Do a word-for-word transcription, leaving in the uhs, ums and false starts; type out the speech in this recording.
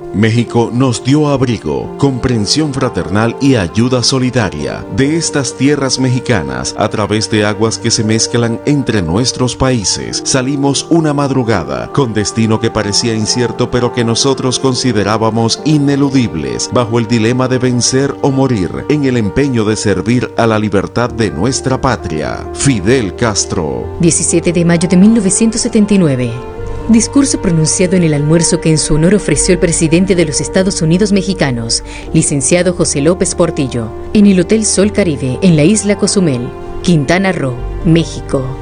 México nos dio abrigo, comprensión fraternal y ayuda solidaria. De estas tierras mexicanas, a través de aguas que se mezclan entre nuestros países, salimos una madrugada con destino que parecía incierto pero que nosotros considerábamos ineludibles, bajo el dilema de vencer o morir en el empeño de servir a la libertad de nuestra patria. Fidel Castro. diecisiete de mayo de mil novecientos setenta y nueve. Discurso pronunciado en el almuerzo que en su honor ofreció el presidente de los Estados Unidos mexicanos, licenciado José López Portillo, en el Hotel Sol Caribe, en la isla Cozumel, Quintana Roo, México.